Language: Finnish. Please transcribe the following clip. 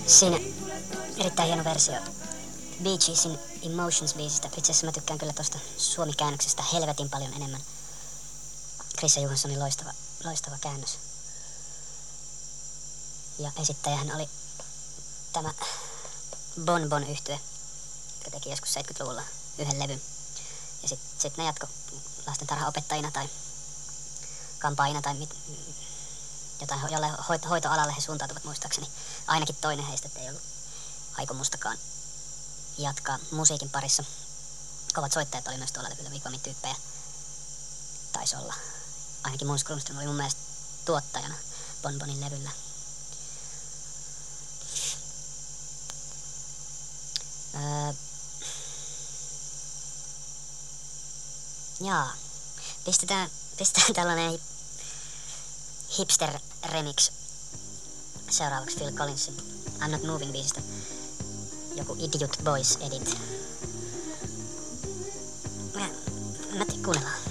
Siinä erittäin hieno versio Bee Geesin Emotions-biisistä. Itse asiassa mä tykkään kyllä tosta suomikäännöksestä helvetin paljon enemmän. Chrissa Johanssonin loistava käännös. Ja esittäjähän oli tämä Bon Bon -yhtye, jotka teki joskus 70-luvulla yhden levyn. Ja sit ne jatko lastentarhaopettajina tai kampaajina tai jolle hoitoalalle he suuntautuvat muistaakseni. Ainakin toinen heistä ei ollut aikomustakaan jatkaa musiikin parissa. Kovat soittajat oli myös tuolla levyllä, Wigwam-tyyppejä taisi olla. Ainakin Måns Kronström oli mun mielestä tuottajana Bon Bonin levyllä. Pistetään tällainen hipster remix seuraavaksi Phil Collinsin I'm Not Moving -biisistä. Joku Idiot Boys edit. Kuunnellaan.